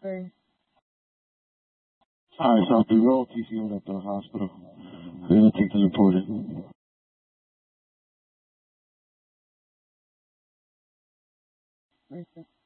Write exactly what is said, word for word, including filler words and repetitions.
thing. Alright, so the roll T C O at the hospital. We're gonna take the reported. Okay.